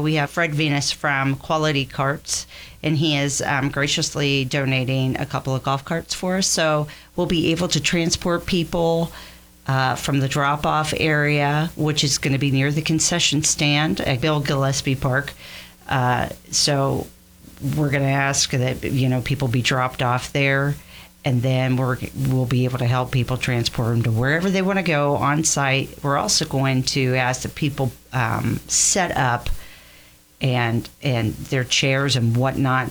we have Fred Venus from Quality Carts, and he is graciously donating a couple of golf carts for us. So we'll be able to transport people from the drop-off area, which is going to be near the concession stand at Bill Gillespie Park. So we're going to ask that people be dropped off there, and then we'll be able to help people transport them to wherever they want to go on site. We're also going to ask that people set up and their chairs and whatnot.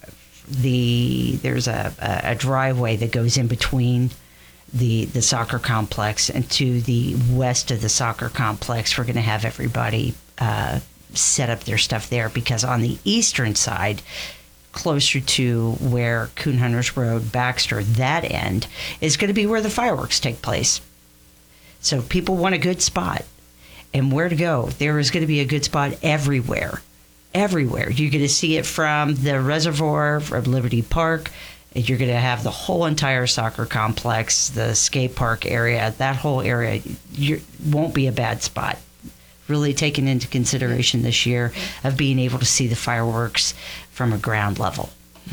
There's a driveway that goes in between the soccer complex and to the west of the soccer complex. We're going to have everybody set up their stuff there, because on the eastern side, closer to where Coon Hunters Road, Baxter, that end is going to be where the fireworks take place. So if people want a good spot and where to go, there is going to be a good spot everywhere. Everywhere. You're going to see it from the reservoir, from Liberty Park. You're going to have the whole entire soccer complex, the skate park area, that whole area. Won't be a bad spot. Really taken into consideration this year of being able to see the fireworks from a ground level.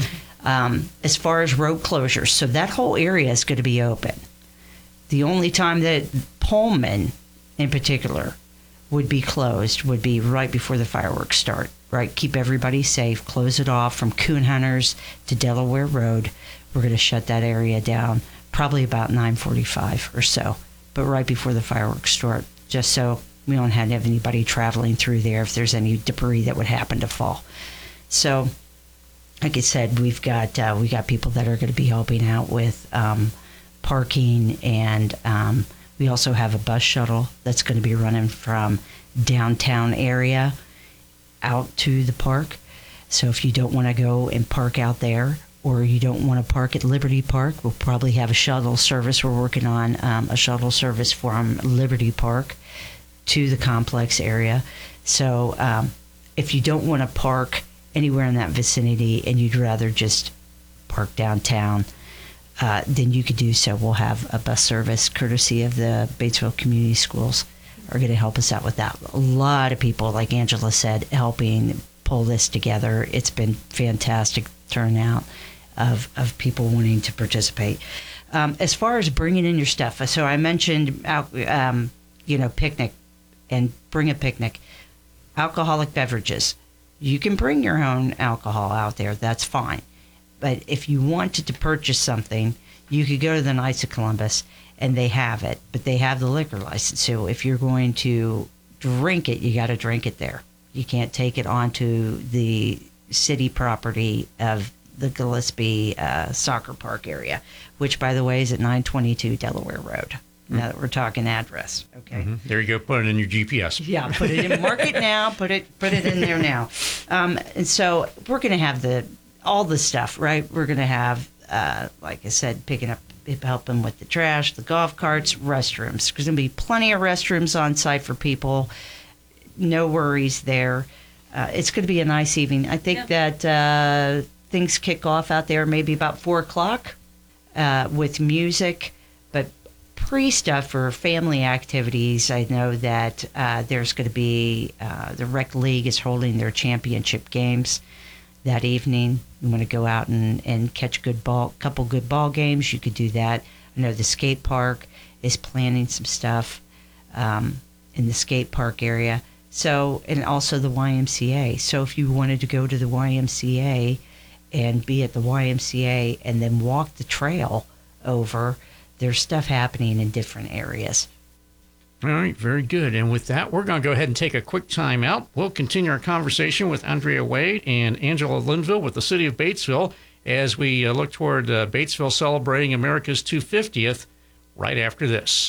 As far as road closures, so that whole area is going to be open. The only time that Pullman, in particular, would be closed would be right before the fireworks start. Right, keep everybody safe. Close it off from Coon Hunters to Delaware Road. We're going to shut that area down probably about 9:45 or so, but right before the fireworks start, just so we don't have anybody traveling through there if there's any debris that would happen to fall. So, like I said, we got people that are going to be helping out with parking, and we also have a bus shuttle that's going to be running from downtown area out to the park. So if you don't want to go and park out there, or you don't want to park at Liberty Park, we'll probably have a shuttle service. We're working on a shuttle service from Liberty Park to the complex area. So if you don't want to park anywhere in that vicinity and you'd rather just park downtown, then you could do so. We'll have a bus service courtesy of the Batesville Community Schools are going to help us out with that. A lot of people, like Angela said, helping pull this together. It's been fantastic turnout of people wanting to participate. As far as bringing in your stuff, so I mentioned, picnic, and bring a picnic. Alcoholic beverages. You can bring your own alcohol out there. That's fine. But if you wanted to purchase something, you could go to the Knights of Columbus, and they have it, but they have the liquor license. So if you're going to drink it, you got to drink it there. You can't take it onto the city property of the Gillespie soccer park area, which, by the way, is at 922 Delaware Road. Now that we're talking address, okay. Mm-hmm. There you go. Put it in your GPS. Yeah, put it in. Mark it now. Put it in there now. And so we're going to have all the stuff, right? We're going to have, like I said, helping with the trash, the golf carts, restrooms. There's going to be plenty of restrooms on site for people. No worries there. It's going to be a nice evening. I think that things kick off out there maybe about 4 o'clock with music, but pre-stuff for family activities. I know that there's going to be the Rec League is holding their championship games that evening. You want to go out and catch a couple good ball games, you could do that. I know the skate park is planning some stuff in the skate park area. So, and also the YMCA. So if you wanted to go to the YMCA and be at the YMCA and then walk the trail over, there's stuff happening in different areas. All right, very good. And with that, we're going to go ahead and take a quick time out. We'll continue our conversation with Andrea Wade and Angela Linville with the City of Batesville as we look toward Batesville celebrating America's 250th right after this.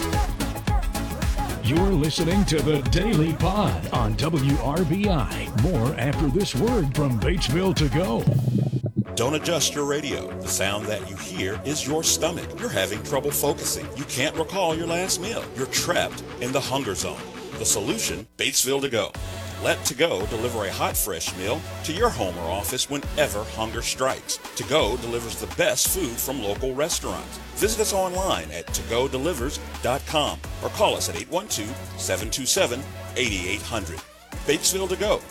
You're listening to the Daily Pod on WRBI. More after this word from Batesville to go. Don't adjust your radio. The sound that you hear is your stomach. You're having trouble focusing. You can't recall your last meal. You're trapped in the hunger zone. The solution, Batesville To Go. Let To Go deliver a hot, fresh meal to your home or office whenever hunger strikes. To Go delivers the best food from local restaurants. Visit us online at togodelivers.com or call us at 812-727-8800. Batesville To Go.